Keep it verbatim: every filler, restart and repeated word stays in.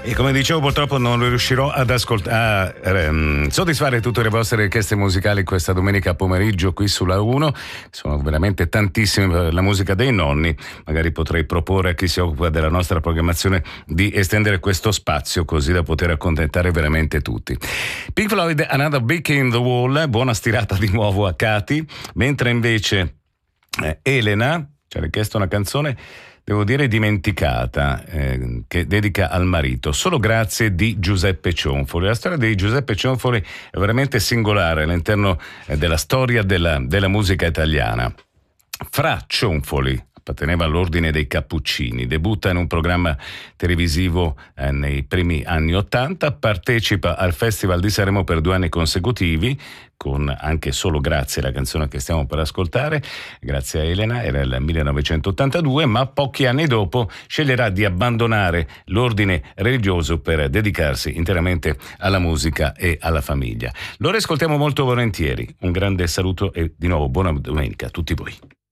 E come dicevo, purtroppo non riuscirò ad ascoltare a um, soddisfare tutte le vostre richieste musicali questa domenica pomeriggio qui sulla uno. Sono veramente tantissime per la musica dei nonni. Magari potrei proporre a chi si occupa della nostra programmazione di estendere questo spazio così da poter accontentare veramente tutti. Pink Floyd, Another Brick in the Wall, buona stirata di nuovo a Katy, mentre invece eh, Elena ci ha richiesto una canzone, devo dire dimenticata, eh, che dedica al marito, Solo grazie di Giuseppe Cionfoli. La storia di Giuseppe Cionfoli è veramente singolare all'interno eh, della storia della, della musica italiana. Fra Cionfoli apparteneva all'ordine dei Cappuccini, debutta in un programma televisivo eh, nei primi anni Ottanta, partecipa al Festival di Sanremo per due anni consecutivi, con anche Solo grazie, la canzone che stiamo per ascoltare, grazie a Elena, era il millenovecentottantadue, ma pochi anni dopo sceglierà di abbandonare l'ordine religioso per dedicarsi interamente alla musica e alla famiglia. Lo ascoltiamo molto volentieri. Un grande saluto e di nuovo buona domenica a tutti voi.